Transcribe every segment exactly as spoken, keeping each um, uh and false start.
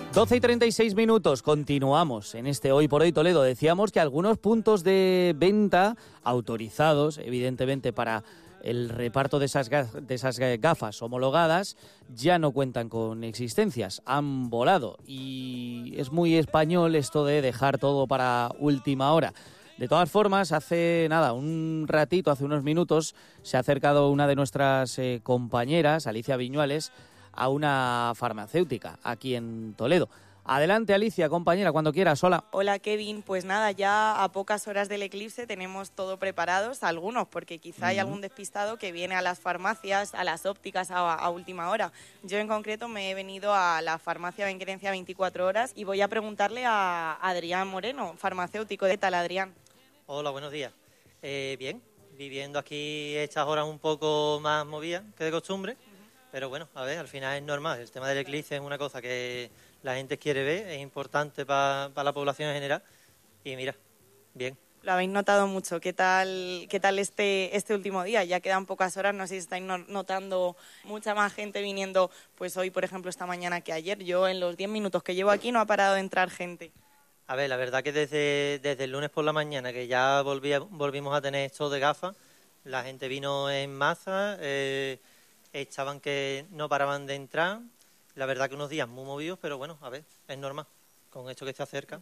doce y treinta y seis minutos, continuamos en este Hoy por Hoy Toledo. Decíamos que algunos puntos de venta autorizados, evidentemente para el reparto de esas, de esas gafas homologadas, ya no cuentan con existencias, han volado. Y es muy español esto de dejar todo para última hora. De todas formas, hace nada, un ratito, hace unos minutos, se ha acercado una de nuestras eh, compañeras, Alicia Viñuales, a una farmacéutica aquí en Toledo. Adelante, Alicia, compañera, cuando quieras. Hola. Hola, Kevin. Pues nada, ya a pocas horas del eclipse tenemos todo preparados, algunos, porque quizá uh-huh. hay algún despistado que viene a las farmacias, a las ópticas a, a última hora. Yo en concreto me he venido a la farmacia Benquerencia veinticuatro horas y voy a preguntarle a Adrián Moreno, farmacéutico. ¿Qué tal, Adrián? Hola, buenos días. Eh, bien, viviendo aquí estas horas un poco más movidas que de costumbre. Pero bueno, a ver, al final es normal. El tema del eclipse es una cosa que la gente quiere ver, es importante para pa la población en general. Y mira, bien. Lo habéis notado mucho. ¿Qué tal, qué tal este, este último día? Ya quedan pocas horas, no sé si estáis notando mucha más gente viniendo, pues hoy, por ejemplo, esta mañana que ayer. Yo en los diez minutos que llevo aquí no ha parado de entrar gente. A ver, la verdad que desde, desde el lunes por la mañana, que ya volví, volvimos a tener esto de gafas, la gente vino en masa, eh, echaban que no paraban de entrar. La verdad que unos días muy movidos, pero bueno, a ver, es normal, con esto que se acerca.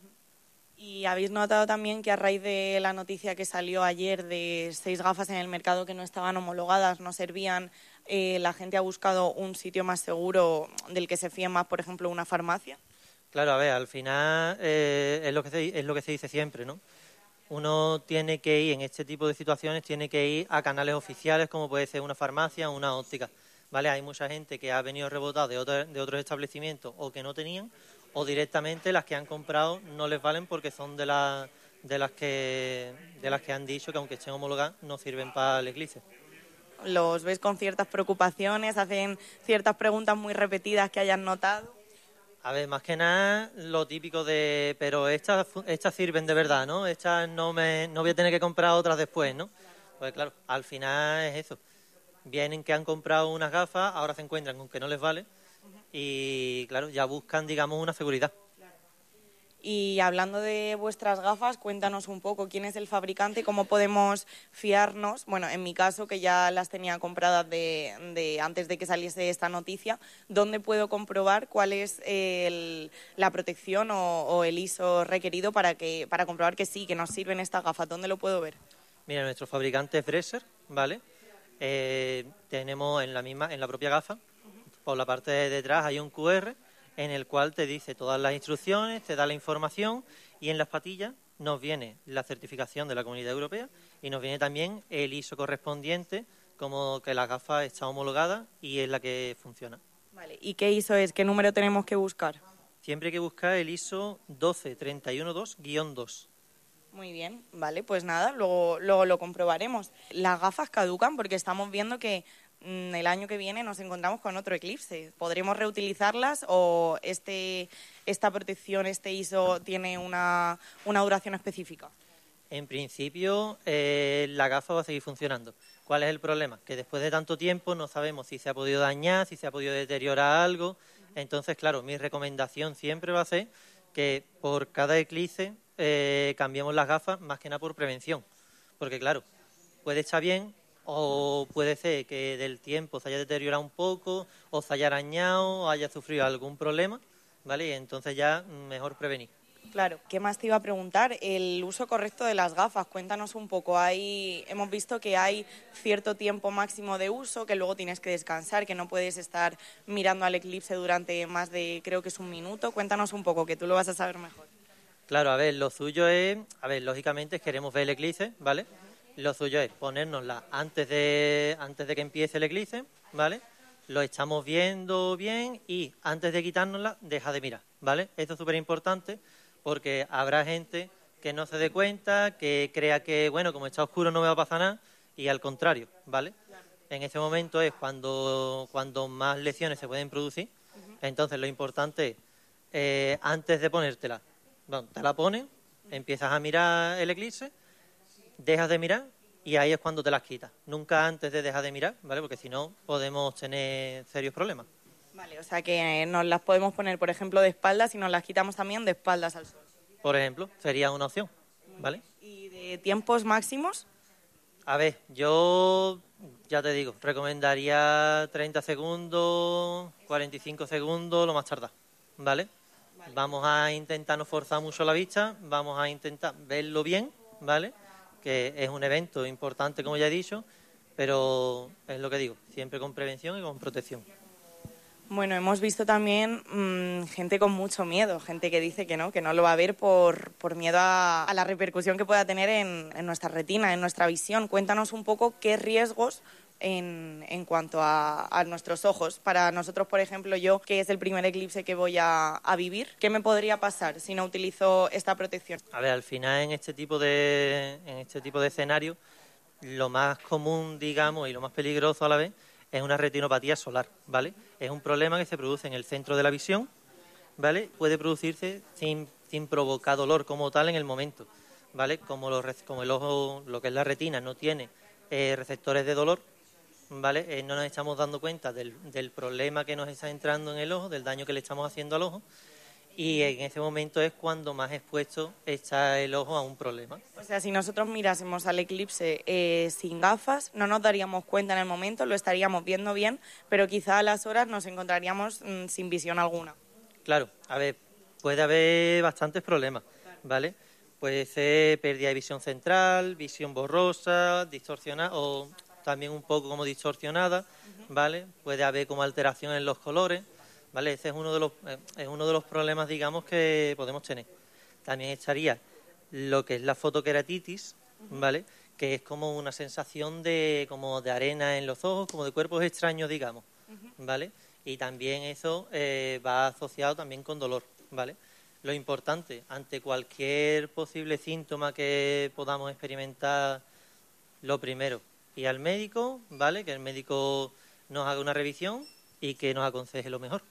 Y habéis notado también que a raíz de la noticia que salió ayer de seis gafas en el mercado que no estaban homologadas, no servían, eh, la gente ha buscado un sitio más seguro del que se fíe más, por ejemplo, una farmacia. Claro, a ver, al final eh, es lo que se, es lo que se dice siempre, ¿no? Uno tiene que ir, en este tipo de situaciones, tiene que ir a canales oficiales, como puede ser una farmacia o una óptica, ¿vale? Hay mucha gente que ha venido rebotada de, otro, de otros establecimientos o que no tenían, o directamente las que han comprado no les valen porque son de, la, de, las, que, de las que han dicho que aunque estén homologadas no sirven para el eclipse. Los ves con ciertas preocupaciones, hacen ciertas preguntas muy repetidas que hayan notado. A ver, más que nada lo típico de, pero estas, estas sirven de verdad, ¿no? Estas no me, no voy a tener que comprar otras después, ¿no? Pues claro, al final es eso. Vienen que han comprado unas gafas, ahora se encuentran con que no les vale y claro, ya buscan, digamos, una seguridad. Y hablando de vuestras gafas, cuéntanos un poco quién es el fabricante, cómo podemos fiarnos. Bueno, en mi caso, que ya las tenía compradas de, de antes de que saliese esta noticia, ¿dónde puedo comprobar cuál es el, la protección o, o el I S O requerido para que para comprobar que sí, que nos sirven estas gafas? ¿Dónde lo puedo ver? Mira, nuestro fabricante es Bresser, ¿vale? Eh, tenemos en la misma, en la propia gafa, uh-huh. por la parte de detrás hay un cu erre en el cual te dice todas las instrucciones, te da la información y en las patillas nos viene la certificación de la Comunidad Europea y nos viene también el I S O correspondiente, como que la gafa está homologada y es la que funciona. Vale. ¿Y qué I S O es? ¿Qué número tenemos que buscar? Siempre hay que buscar el I S O doce treinta y uno dos guión dos. Muy bien, vale, pues nada, luego, luego lo comprobaremos. Las gafas caducan porque estamos viendo que mmm, el año que viene nos encontramos con otro eclipse. ¿Podremos reutilizarlas o este, esta protección, este I S O, tiene una, una duración específica? En principio, eh, la gafa va a seguir funcionando. ¿Cuál es el problema? Que después de tanto tiempo no sabemos si se ha podido dañar, si se ha podido deteriorar algo. Uh-huh. Entonces, claro, mi recomendación siempre va a ser que por cada eclipse eh, cambiemos las gafas, más que nada por prevención. Porque, claro, puede estar bien o puede ser que del tiempo se haya deteriorado un poco o se haya arañado o haya sufrido algún problema, ¿vale? Y entonces ya mejor prevenir. Claro, ¿qué más te iba a preguntar? El uso correcto de las gafas, cuéntanos un poco. Hay, hemos visto que hay cierto tiempo máximo de uso, que luego tienes que descansar, que no puedes estar mirando al eclipse durante más de, creo que es un minuto. Cuéntanos un poco, que tú lo vas a saber mejor. Claro, a ver, lo suyo es, a ver, lógicamente queremos ver el eclipse, ¿vale? Lo suyo es ponérnosla antes de, antes de que empiece el eclipse, ¿vale? Lo estamos viendo bien y antes de quitárnosla, deja de mirar, ¿vale? Esto es súper importante porque habrá gente que no se dé cuenta, que crea que, bueno, como está oscuro no me va a pasar nada y al contrario, ¿vale? En ese momento es cuando, cuando más lesiones se pueden producir. Entonces lo importante es, eh, antes de ponértela, bueno, te la pones, empiezas a mirar el eclipse, dejas de mirar y ahí es cuando te las quitas. Nunca antes de dejar de mirar, ¿vale? Porque si no podemos tener serios problemas. Vale, o sea que nos las podemos poner, por ejemplo, de espaldas y nos las quitamos también de espaldas al sol. Por ejemplo, sería una opción, ¿vale? ¿Y de tiempos máximos? A ver, yo ya te digo, recomendaría treinta segundos, cuarenta y cinco segundos, lo más tardar, ¿vale? Vale. Vamos a intentar no forzar mucho la vista, vamos a intentar verlo bien, ¿vale? Que es un evento importante, como ya he dicho, pero es lo que digo, siempre con prevención y con protección. Bueno, hemos visto también mmm, gente con mucho miedo, gente que dice que no, que no lo va a ver por, por miedo a, a la repercusión que pueda tener en, en nuestra retina, en nuestra visión. Cuéntanos un poco qué riesgos en, en cuanto a, a nuestros ojos. Para nosotros, por ejemplo, yo, que es el primer eclipse que voy a, a vivir, ¿qué me podría pasar si no utilizo esta protección? A ver, al final en este tipo de, en este tipo de escenario, lo más común, digamos, y lo más peligroso a la vez, es una retinopatía solar, ¿vale? Es un problema que se produce en el centro de la visión, ¿vale? Puede producirse sin, sin provocar dolor como tal en el momento, ¿vale? Como, los, como el ojo, lo que es la retina, no tiene eh, receptores de dolor, ¿vale? Eh, no nos estamos dando cuenta del, del problema que nos está entrando en el ojo, del daño que le estamos haciendo al ojo, y en ese momento es cuando más expuesto está el ojo a un problema. O sea, si nosotros mirásemos al eclipse eh, sin gafas, no nos daríamos cuenta en el momento, lo estaríamos viendo bien, pero quizá a las horas nos encontraríamos mmm, sin visión alguna. Claro, a ver, puede haber bastantes problemas, ¿vale? Puede ser pérdida de visión central, visión borrosa, distorsionada o también un poco como distorsionada, ¿vale? Puede haber como alteración en los colores, ¿vale? Ese es uno de los eh, es uno de los problemas, digamos, que podemos tener. También estaría lo que es la fotoqueratitis, ¿vale? Que es como una sensación de como de arena en los ojos, como de cuerpos extraños, digamos, ¿vale? Y también eso eh, va asociado también con dolor, ¿vale? Lo importante, ante cualquier posible síntoma que podamos experimentar, lo primero, ir al médico, ¿vale? Que el médico nos haga una revisión y que nos aconseje lo mejor.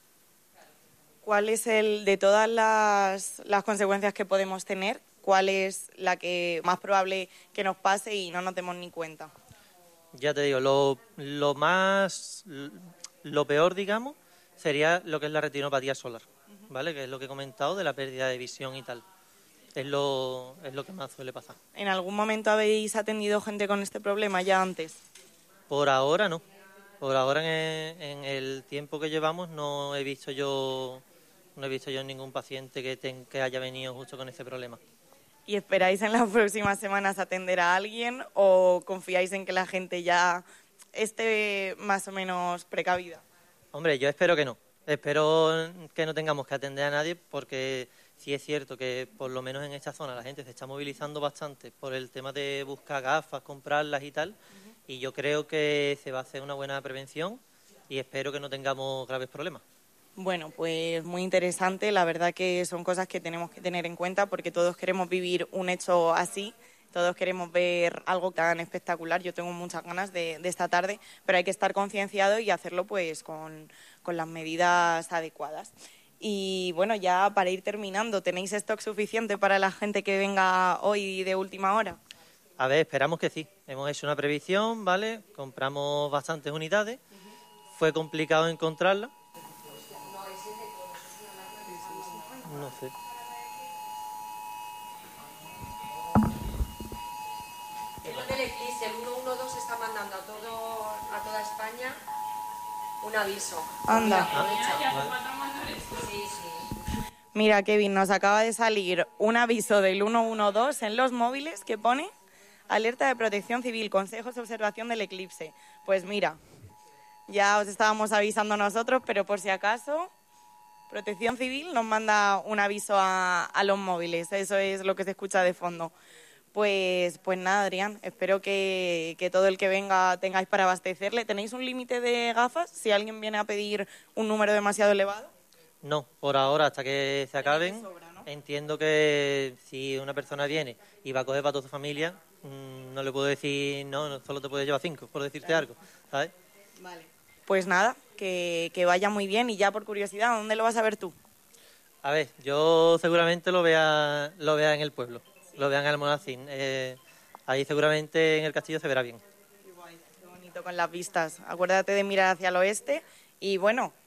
¿Cuál es el, de todas las, las consecuencias que podemos tener, cuál es la que más probable que nos pase y no nos demos ni cuenta? Ya te digo, lo, lo más, lo peor, digamos, sería lo que es la retinopatía solar, ¿vale? Que es lo que he comentado de la pérdida de visión y tal. Es lo, es lo que más suele pasar. ¿En algún momento habéis atendido gente con este problema ya antes? Por ahora no. Por ahora en el, en el tiempo que llevamos no he visto yo no he visto yo ningún paciente que, ten, que haya venido justo con ese problema. ¿Y esperáis en las próximas semanas atender a alguien o confiáis en que la gente ya esté más o menos precavida? Hombre, yo espero que no. Espero que no tengamos que atender a nadie porque sí es cierto que por lo menos en esta zona la gente se está movilizando bastante por el tema de buscar gafas, comprarlas y tal. Uh-huh. Y yo creo que se va a hacer una buena prevención y espero que no tengamos graves problemas. Bueno, pues muy interesante. La verdad que son cosas que tenemos que tener en cuenta porque todos queremos vivir un hecho así. Todos queremos ver algo tan espectacular. Yo tengo muchas ganas de, de esta tarde, pero hay que estar concienciado y hacerlo pues con, con las medidas adecuadas. Y bueno, ya para ir terminando, ¿tenéis stock suficiente para la gente que venga hoy de última hora? A ver, esperamos que sí. Hemos hecho una previsión, ¿vale? Compramos bastantes unidades. Uh-huh. Fue complicado encontrarlas. No sé. Es lo del eclipse, el ciento doce está mandando a todo a toda España un aviso. Anda. Ah, vale. Sí, sí. Mira, Kevin, nos acaba de salir un aviso del ciento doce en los móviles que pone alerta de protección civil, consejos de observación del eclipse. Pues mira, ya os estábamos avisando nosotros, pero por si acaso, Protección Civil nos manda un aviso a, a los móviles. Eso es lo que se escucha de fondo. Pues, pues nada, Adrián, espero que, que todo el que venga tengáis para abastecerle. ¿Tenéis un límite de gafas si alguien viene a pedir un número demasiado elevado? No, por ahora, hasta que se acaben. Sobra, ¿no? Entiendo que si una persona viene y va a coger para toda su familia, mmm, no le puedo decir, no, no, solo te puedes llevar cinco, por decirte claro. algo, ¿sabes? Vale. Pues nada, que, que vaya muy bien. Y ya por curiosidad, ¿dónde lo vas a ver tú? A ver, yo seguramente lo vea, lo vea en el pueblo. Lo vean en Almonacín. Eh, ahí seguramente en el castillo se verá bien. Qué guay, qué bonito con las vistas. Acuérdate de mirar hacia el oeste y bueno,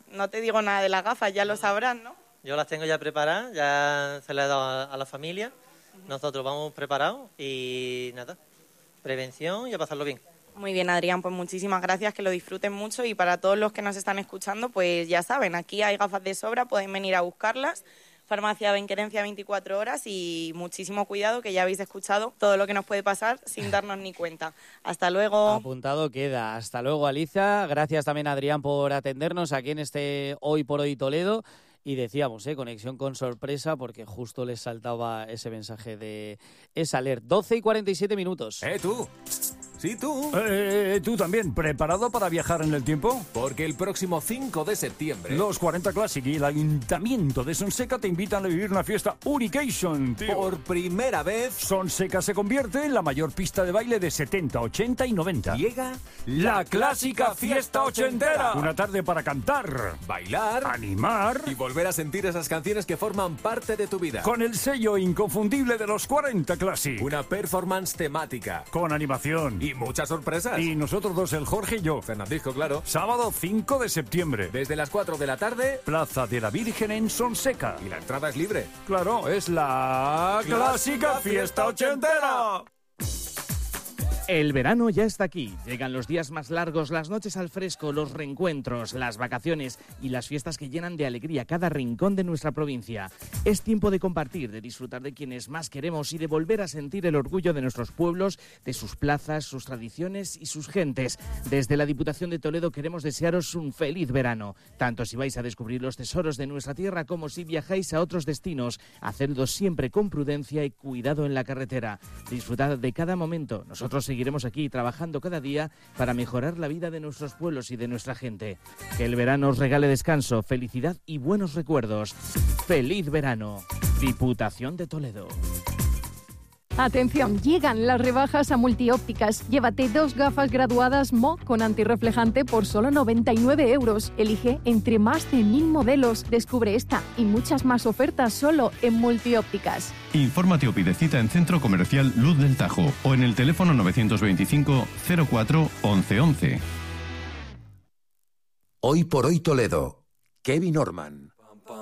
no te digo nada de las gafas, ya lo sabrás, ¿no? Yo las tengo ya preparadas, ya se las he dado a, a la familia. Nosotros vamos preparados y nada, prevención y a pasarlo bien. Muy bien, Adrián, pues muchísimas gracias, que lo disfruten mucho y para todos los que nos están escuchando, pues ya saben, aquí hay gafas de sobra, pueden venir a buscarlas. Farmacia Benquerencia veinticuatro horas y muchísimo cuidado, que ya habéis escuchado todo lo que nos puede pasar sin darnos ni cuenta. Hasta luego. Apuntado queda. Hasta luego, Alicia. Gracias también, Adrián, por atendernos aquí en este Hoy por Hoy Toledo. Y decíamos, ¿eh? conexión con sorpresa, porque justo les saltaba ese mensaje de esa alert. doce y cuarenta y siete minutos. ¡Eh, tú! Sí, tú. Eh, ¿Tú también preparado para viajar en el tiempo? Porque el próximo cinco de septiembre... Los cuarenta Classic y el Ayuntamiento de Sonseca te invitan a vivir una fiesta Hurricane, tío. Por primera vez... Sonseca se convierte en la mayor pista de baile de setenta, ochenta y noventa. Llega la clásica fiesta ochentera. Una tarde para cantar, bailar, animar y volver a sentir esas canciones que forman parte de tu vida. Con el sello inconfundible de los cuarenta Classic. Una performance temática. Con animación. Y muchas sorpresas. Y nosotros dos, el Jorge y yo. Fernandisco, claro. Sábado cinco de septiembre. Desde las cuatro de la tarde. Plaza de la Virgen en Sonseca. Y la entrada es libre. Claro, es la clásica fiesta ochentera. El verano ya está aquí. Llegan los días más largos, las noches al fresco, los reencuentros, las vacaciones y las fiestas que llenan de alegría cada rincón de nuestra provincia. Es tiempo de compartir, de disfrutar de quienes más queremos y de volver a sentir el orgullo de nuestros pueblos, de sus plazas, sus tradiciones y sus gentes. Desde la Diputación de Toledo queremos desearos un feliz verano, tanto si vais a descubrir los tesoros de nuestra tierra como si viajáis a otros destinos. Hacedlo siempre con prudencia y cuidado en la carretera. Disfrutad de cada momento. Nosotros seguimos Seguiremos aquí trabajando cada día para mejorar la vida de nuestros pueblos y de nuestra gente. Que el verano os regale descanso, felicidad y buenos recuerdos. ¡Feliz verano! Diputación de Toledo. Atención, llegan las rebajas a Multiópticas. Llévate dos gafas graduadas M O con antirreflejante por solo noventa y nueve euros. Elige entre más de mil modelos. Descubre esta y muchas más ofertas solo en Multiópticas. Infórmate o pide cita en Centro Comercial Luz del Tajo o en el teléfono novecientos veinticinco cero cuatro once once. Hoy por Hoy Toledo. Kevin Orman.